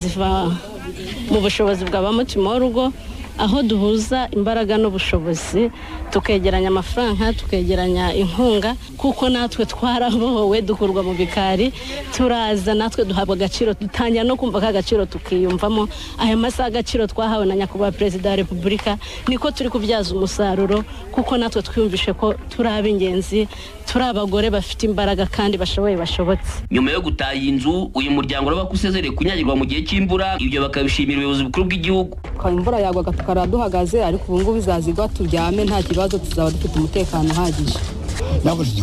ziva mu bushobozi bw'abamutima w'urugo, aho duhuza imbaraga n'ubushobozi tukegeranya amafaranga, tukegeranya inkunga, kuko natwe twarabohowe dukurwa mu bikari, turaza natwe duhabwa agaciro, dutangira no kumva ka gaciro tukiyumvamo. Aya masaha agaciro twahawe na nyakubahwa Perezida wa Repubulika niko turi kubyaza umusaruro, kuko natwe twiyumvishe ko turi ab'ingenzi, turi abagore bafite imbaraga kandi bashoboye bashobotse. Nyuma yo gutaha inzu, uyu muryango uraba kusezereye kunyagirwa mu gihe cy'imvura, ibyo bakabishimira ubuyobozi bukuru bw'igihugu. Imvura yagwaga tukaraduhagaze, ariko ubu ngubu izazigwa turyame nta kibazo, tuzaba dufite umutekano uhagije. Nabuze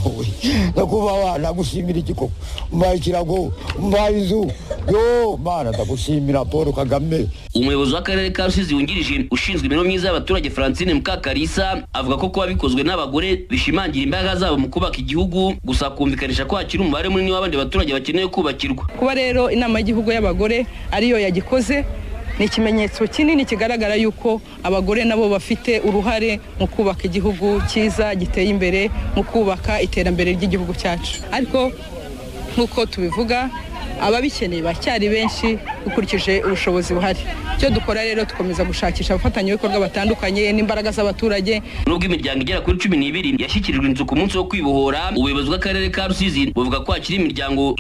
kubaho nagushimira igiko mbaye ikirago mbaye inzu yo mana ndagushimira Paul Kagame. Umuyobozi w'akarere ka Rusizi wungirije ushinzwe imibereho myiza y'abaturage Francine Mukakarisa avuga ko kuba bikozwe n'abagore bishimangira imbaraga zabo mu kubaka igihugu, gusa kumvikanisha ko hakiri umubare munini w'abandi baturage bakeneye kubakirwa. Kuba rero inama y'igihugu y'abagore ariyo yagikoze ni ikimenyetso kinini kigaragara yuko abagore nabo bafite uruhare mu kubaka igihugu cyiza giteye imbere, mu kubaka iterambere ry'igihugu cyacu. Ariko nk'uko tubivuga, ababikeneye bacyari benshi ukurikije ubushobozi buhari. Icyo dukora rero tukomeza gushakisha abafatanyabikorwa batandukanye n'imbaraga z'abaturage. Nubwo imiryango igera kuri 12 yashyikirijwe inzu ku munsi wo kwibohora, ubuyobozi bw'akarere ka Rusizi buvuga ko hakiri imiryango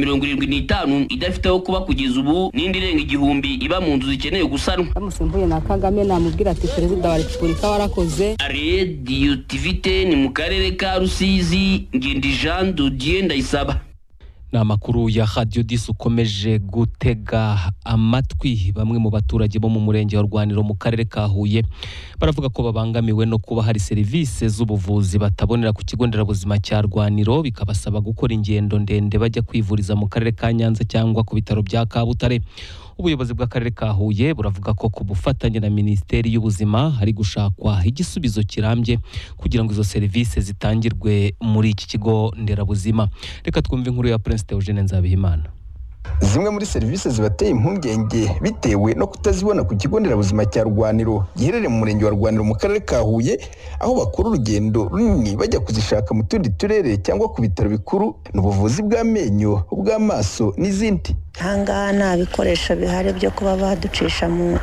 175 idafite aho kuba kugeza ubu, n'indi irenga 1000 iba mu nzu zikeneye gusanwa. Amusembuye na Kagame namubwira ati Perezida wa Repubulika warakoze. Radio TVT ni mu karere ka Rusizi, Ngindi Jean Dodier Ndayisaba. Amakuru ya Radio Dis ukomeje gutega amatwi. Bamwe mu baturage bo mu murenge wa Rwaniro mu karere ka Huye baravuga ko babangamiwe no kuba hari serivisi z'ubuvuzi batabonera ku kigo nderabuzima cya Rwaniro, bikabasaba gukora ingendo ndende bajya kwivuriza mu karere ka Nyanza cyangwa ku bitaro bya Kabutare. Ubuyobozi bw'akarere ka Huye buravuga ko ku bufatanye na Minisiteri y'Ubuzima hari gushakwa igisubizo kirambye kugira ngo izo serivisi zitangirwe muri iki kigo nderabuzima. Reka twumve inkuru ya Prince Eugene Nzabihimana. Zimwe muri serivisi zibateye impungenge bitewe no kutazibona ku kigo nderabuzima cya Rwaniro giherereye mu murenge wa Rwaniro mu karere ka Huye, aho bakora urugendo runini bajya kuzishaka mu tundi turere cyangwa ku bitaro bikuru, n'ubuvuzi bw'amenyo, ubw'amaso n'izindi. Ahangaha nta bikoresho bihari byo kuba baducisha mu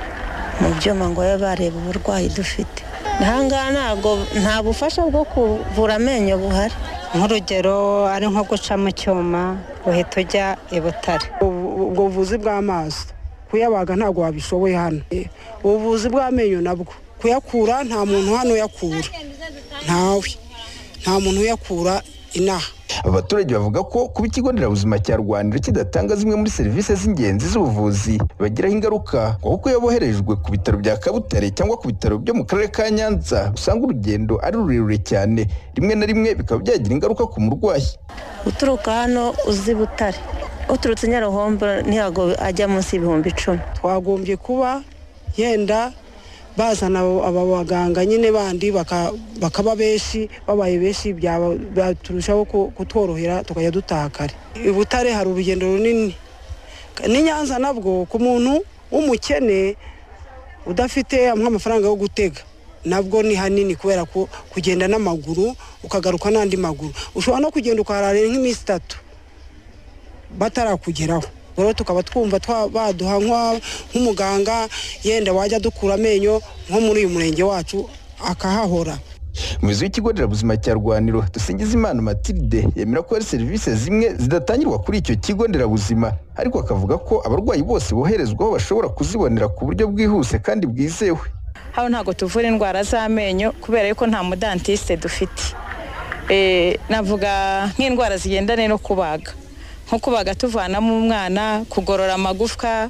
byuma ngo babe bareba uburwayi dufite. Ahangaha nta bufasha bwo kuvura amenyo buhari. Nk'urugero ari nko guca mu cyuma uhita ujya i Butare. Ubwo buvuzi bw'amaso kuyabaga ntabwo wabishoboye hano. Ubuvuzi bw'amenyo nabwo kuyakura nta muntu hano yakura, nta muntu uyakura inaha. Abaturage bavuga ko kuba ikigo nderabuzima cya Rwaniro kidatanga zimwe muri serivisi z'ingenzi z'ubuvuzi bagiraho ingaruka, kuko yaboherejwe ku bitaro bya Kabutare cyangwa ku bitaro byo mu karere ka Nyanza usanga urugendo ari rurerure cyane, rimwe na rimwe bikaba byagira ingaruka ku murwayi. Uturuka hano uzi Butare, uturutse Nyaruhombo ntiyago ajya munsi y'ibihumbi 10. Twagombye kuba yenda bazana aba baganga nyine bandi bakaba benshi, babaye benshi byaturushaho kutworohera tukajya dutaha kare. I Butare hari urugendo runini, ni Nyanza nabwo ku muntu w'umukene udafite amafaranga yo gutega nabwo ni hanini, kubera ko kugenda n'amaguru ukagaruka n'andi maguru ushobora no kugenda ukarara nk'iminsi 3 batarakugeraho. Rero tukaba twumva baduha nk'umuganga yenda wajya dukura amenyo nko muri uyu murenge wacu akahahora. Umuyobozi w'ikigo nderabuzima cya Rwaniro Dusingizimana Matilde yemera ko hari serivisi zimwe zidatangirwa kuri icyo kigo nderabuzima, ariko akavuga ko abarwayi bose boherezwaho bashobora kuzibonera ku buryo bwihuse kandi bwizewe. Hano ntabwo tuvura indwara z'amenyo kubera yuko nta mudantiste dufite. Navuga nk'indwara zigendana no kubaga, nko kubaga tuvanamo umwana, kugorora amagufwa,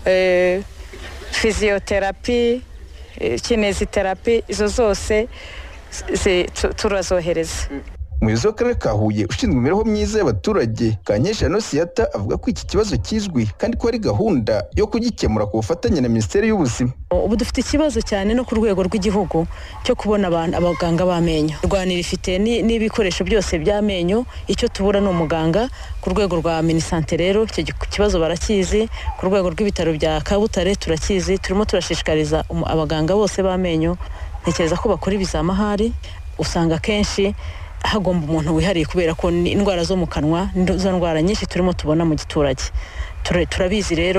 physiotherapy, kinesiotherapy, izo zose turazohereza. Umuyobozi w'akarere ka Huye ushinzwe imibereho myiza y'abaturage Kankesha Nosiata avuga ko iki kibazo kizwi kandi ko ari gahunda yo kugikemura ku bufatanye na Minisiteri y'Ubuzima. Ubu dufite ikibazo cyane no ku rwego rw'igihugu cyo kubona abaganga b'amenyo. Rwaniro ifite n'ibikoresho byose by'amenyo, icyo tubura ni umuganga. Ku rwego rwa Minisante rero icyo kibazo barakizi, ku rwego rw'ibitaro bya Kabutare turakizi, turimo turashishikariza abaganga bose b'amenyo. Ntekereza ko bakora ibizamahari, usanga kenshi hagomba umuntu wihariye kubera ko indwara zo mu kanwa, izo ndwara nyinshi turimo tubona mu giturage turabizi rero.